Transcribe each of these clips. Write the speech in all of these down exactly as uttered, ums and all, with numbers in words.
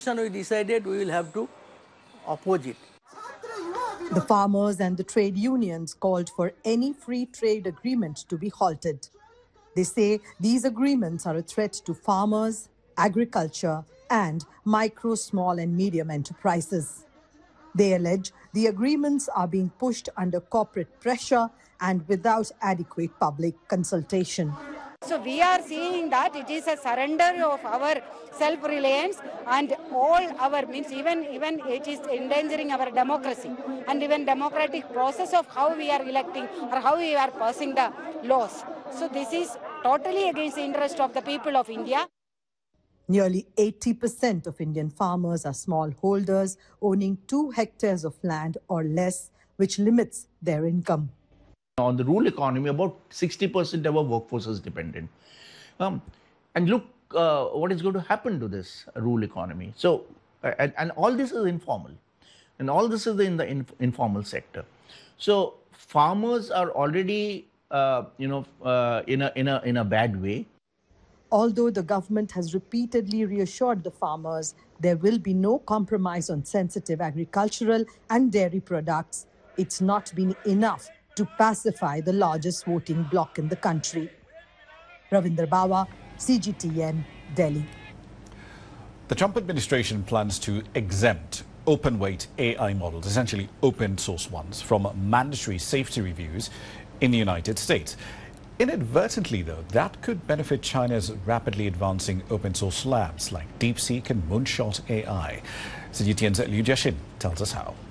We decided we will have to oppose it. The farmers and the trade unions called for any free trade agreement to be halted. They say these agreements are a threat to farmers, agriculture, and micro, small, and medium enterprises. They allege the agreements are being pushed under corporate pressure and without adequate public consultation. So we are seeing that it is a surrender of our self-reliance and all our means even even it is endangering our democracy and even democratic process of how we are electing or how we are passing the laws. So this is totally against the interest of the people of India. Nearly eighty percent of Indian farmers are smallholders owning two hectares of land or less, which limits their income. On the rural economy, about sixty percent of our workforce is dependent. Um, and look uh, what is going to happen to this rural economy. So, uh, and, and all this is informal. And all this is in the inf informal sector. So, farmers are already, uh, you know, uh, in, a, in, a, in a bad way. Although the government has repeatedly reassured the farmers there will be no compromise on sensitive agricultural and dairy products, it's not been enough to pacify the largest voting bloc in the country. Ravinder Bawa, C G T N, Delhi. The Trump administration plans to exempt open-weight A I models, essentially open source ones, from mandatory safety reviews in the United States. Inadvertently, though, that could benefit China's rapidly advancing open source labs like DeepSeek and Moonshot A I. C G T N's Liu Jiaxin tells us how.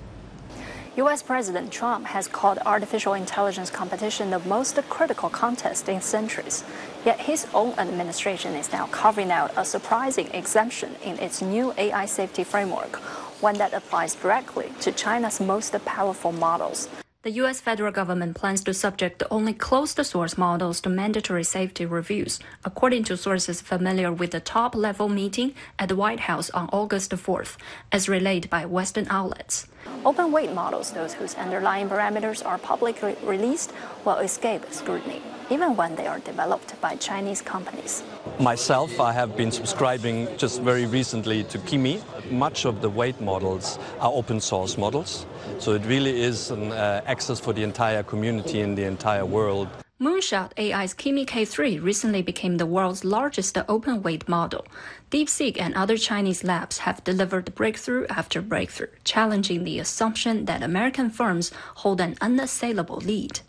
U S President Trump has called artificial intelligence competition the most critical contest in centuries. Yet his own administration is now carving out a surprising exemption in its new A I safety framework, one that applies directly to China's most powerful models. The U S federal government plans to subject only closed-source models to mandatory safety reviews, according to sources familiar with the top-level meeting at the White House on August fourth, as relayed by Western outlets. Open-weight models, those whose underlying parameters are publicly released, will escape scrutiny, even when they are developed by Chinese companies. Myself, I have been subscribing just very recently to Kimi. Much of the weight models are open source models, so it really is an uh, access for the entire community in the entire world. Moonshot A I's Kimi K three recently became the world's largest open-weight model. DeepSeek and other Chinese labs have delivered breakthrough after breakthrough, challenging the assumption that American firms hold an unassailable lead.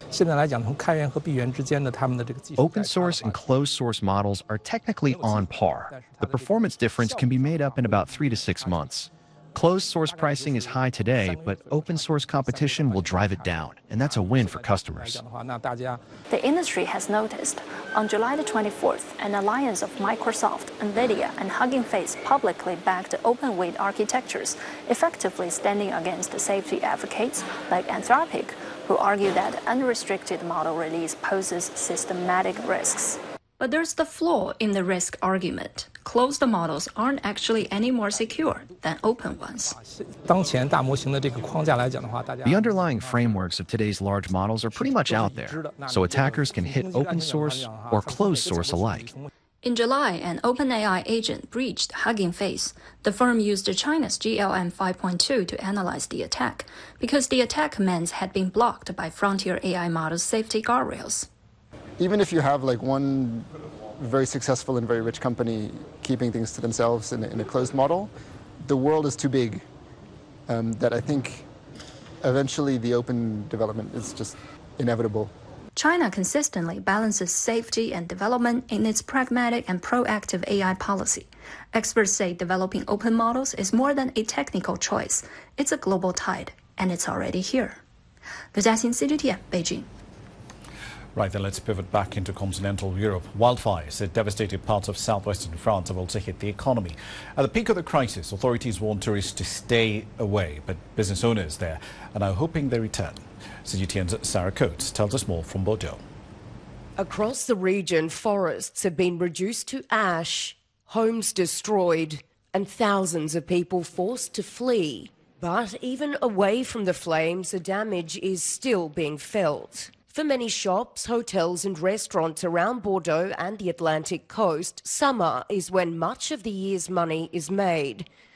Open source and closed source models are technically on par. The performance difference can be made up in about three to six months. Closed source pricing is high today, but open source competition will drive it down, and that's a win for customers. The industry has noticed. On July the twenty-fourth, an alliance of Microsoft, NVIDIA, and Hugging Face publicly backed open-weight architectures, effectively standing against safety advocates like Anthropic, who argue that unrestricted model release poses systematic risks. But there's the flaw in the risk argument. Closed models aren't actually any more secure than open ones. The underlying frameworks of today's large models are pretty much out there, so attackers can hit open source or closed source alike. In July, an OpenAI agent breached Hugging Face. The firm used China's G L M five point two to analyze the attack, because the attack commands had been blocked by frontier A I models' safety guardrails. Even if you have like one very successful and very rich company keeping things to themselves in a, in a closed model, the world is too big um, that I think eventually the open development is just inevitable. China consistently balances safety and development in its pragmatic and proactive A I policy. Experts say developing open models is more than a technical choice. It's a global tide, and it's already here. Liu Jiaxin, C G T N, Beijing. Right, then let's pivot back into continental Europe. Wildfires that devastated parts of southwestern France have also hit the economy. At the peak of the crisis, authorities warned tourists to stay away, but business owners there are now hoping they return. C G T N's Sarah Coates tells us more from Bordeaux. Across the region, forests have been reduced to ash, homes destroyed, and thousands of people forced to flee. But even away from the flames, the damage is still being felt. For many shops, hotels and restaurants around Bordeaux and the Atlantic coast, summer is when much of the year's money is made.